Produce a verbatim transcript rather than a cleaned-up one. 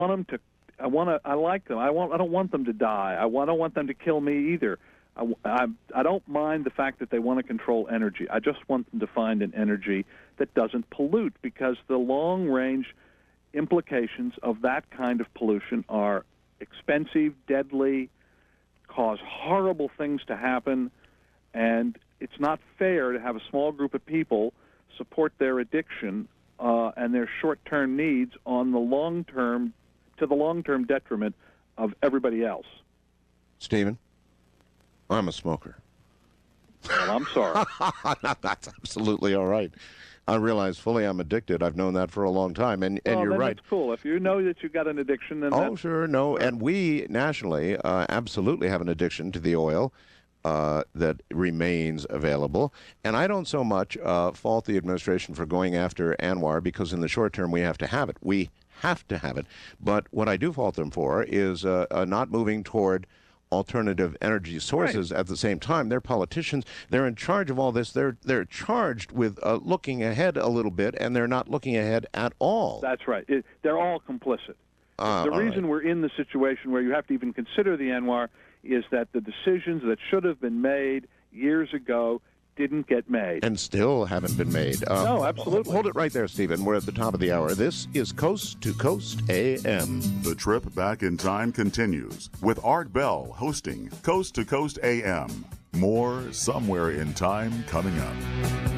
want them to. I want to. I like them. I want. I don't want them to die. I, want, I don't want them to kill me either. I, I, I don't mind the fact that they want to control energy. I just want them to find an energy that doesn't pollute, because the long-range implications of that kind of pollution are expensive, deadly, cause horrible things to happen, and it's not fair to have a small group of people support their addiction uh, and their short-term needs on the long-term, to the long-term detriment of everybody else. Stephen, I'm a smoker. Well, I'm sorry. That's absolutely all right. I realize fully I'm addicted. I've known that for a long time, and, and well, you're then right. It's cool. If you know that you've got an addiction, then oh, that's... sure, no. And we nationally uh, absolutely have an addiction to the oil uh, that remains available. And I don't so much uh, fault the administration for going after ANWR, because in the short term we have to have it. We have to have it. But what I do fault them for is uh, uh, not moving toward alternative energy sources. Right. At the same time. They're politicians. They're in charge of all this. They're they're charged with uh, looking ahead a little bit, and they're not looking ahead at all. That's right. It, they're all complicit. Uh, the all reason right. we're in the situation where you have to even consider the ANWR is that the decisions that should have been made years ago didn't get made. And still haven't been made. Um, no, absolutely. Hold it right there, Stephen. We're at the top of the hour. This is Coast to Coast A M. The trip back in time continues with Art Bell hosting Coast to Coast A M. More Somewhere in Time coming up.